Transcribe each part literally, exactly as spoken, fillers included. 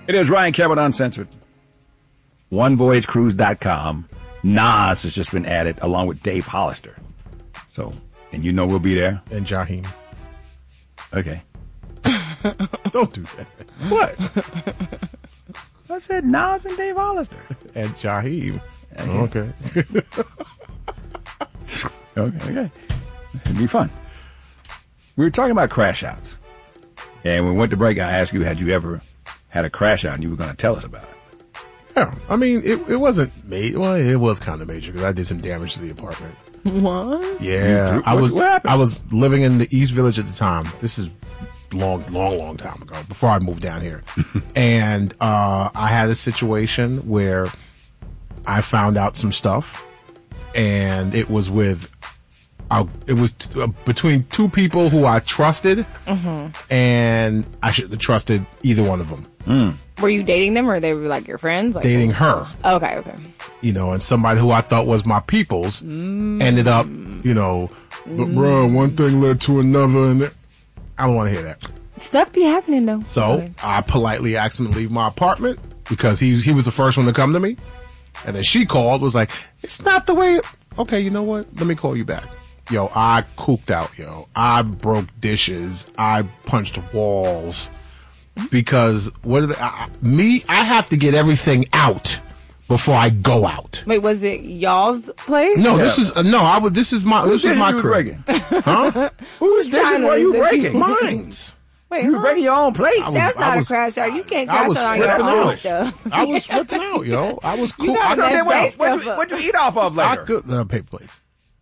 It is Ryan Kevin Uncensored. one voyage cruise dot com. Nas has just been added along with Dave Hollister. So, and you know we'll be there. And Jaheim. Okay. Don't do that. What? I said Nas and Dave Hollister. And Jaheim. Okay. okay, okay. It'd be fun. We were talking about crash outs. And when we went to break, I asked you, had you ever had a crash out? And you were going to tell us about it. Yeah, I mean, it it wasn't major. Well, it was kind of major because I did some damage to the apartment. What? Yeah, what, I was. What happened? I was living in the East Village at the time. This is long, long, long time ago. Before I moved down here, and uh, I had a situation where I found out some stuff, and it was with. I, it was t- uh, between two people who I trusted, mm-hmm. and I shouldn't have trusted either one of them. Mm. Were you dating them, or they were like your friends? Like, dating her. Okay, okay. You know, and somebody who I thought was my people's mm. ended up, you know, but mm. bro, one thing led to another, and I don't want to hear that. Stuff be happening though. So okay. I politely asked him to leave my apartment because he he was the first one to come to me, and then she called, was like, "It's not the way." Okay, you know what? Let me call you back. Yo, I cooked out, yo. I broke dishes. I punched walls. Because what are they, I, me, I have to get everything out before I go out. Wait, was it y'all's place? No, yeah. this is uh, no. I was. This is my. Who this is my crib. Huh? Who's trying to? Were you breaking? Mine's. Wait, you were huh? breaking your own plate. Was, That's not was, a crash out. You can't I crash was out on your flipping own out. stuff. I was flipping out, yo. I was cool. You I got got that what, base what, stuff. what you eat off of later? I cooked uh, paper plates.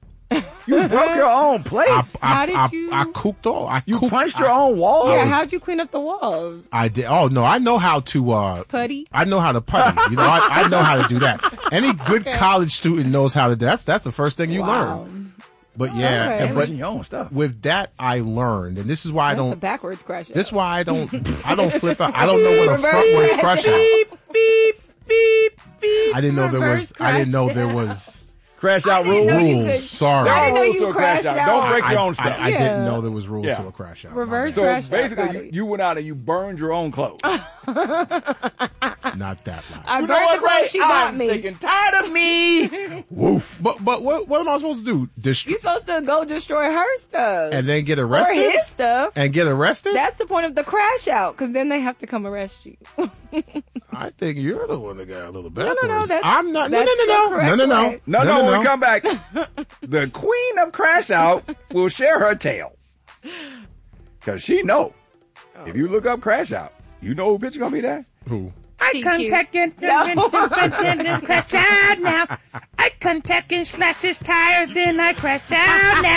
You broke your own plates. I, I, How did I, you- I, I cooked all. I you cooked, punched your I, own walls. Yeah, how'd you clean up the walls? I did. Oh no, I know how to uh Putty? I know how to putty. You know, I, I know how to do that. Any good Okay. college student knows how to do that. That's that's the first thing you Wow. learn. But yeah, Okay. and, but Pushing your own stuff. with that I learned, and this is why I That's a don't. backwards crash out. This is why I don't. I don't flip out. I don't know what a Reverse frontward crash crush out. Beep, beep, beep, beep. I didn't know there was. Reverse I didn't know crash there out. was Crash out didn't rules. know you rules. could- Sorry, There I are didn't know rules you to a crash crashed out. Don't out. break your I, own stuff. I, I Yeah. didn't know there was rules Yeah. to a crash out. Reverse So crash out, basically, got you, it. you went out and you burned your own clothes. Not that loud. I You know burned what, the clothes Ray? she got I'm me. sick and tired of me. Woof. But but what what am I supposed to do? Dest- You're supposed to go destroy her stuff. and then get or arrested? his stuff. And get arrested? That's the point of the crash out, because then they have to come arrest you. I think you're the one that got a little no, backwards. no, that's- I'm not. No, no, that's no, the no, correct no, no, no, way. No, no, when we come back, the queen of crash out will share her tale. Because she know. If you look up crash out, you know who bitch gonna be there? Who? I contact and crash out now. I contact and slash his tires, then I crash out now.